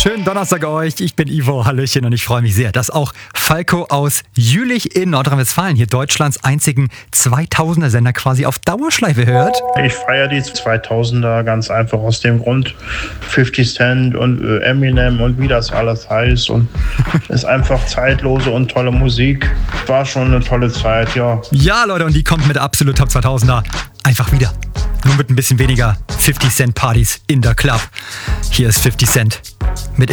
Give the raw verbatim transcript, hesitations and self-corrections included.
Schönen Donnerstag euch, ich bin Ivo, Hallöchen und ich freue mich sehr, dass auch Falco aus Jülich in Nordrhein-Westfalen hier Deutschlands einzigen zweitausender-Sender quasi auf Dauerschleife hört. Ich feiere die zweitausender ganz einfach aus dem Grund, fifty Cent und äh, Eminem und wie das alles heißt und ist einfach zeitlose und tolle Musik. War schon eine tolle Zeit, ja. Ja Leute, und die kommt mit absolut Top zweitausender einfach wieder. Nur mit ein bisschen weniger fifty Cent Partys in der Club. Hier ist fifty Cent mit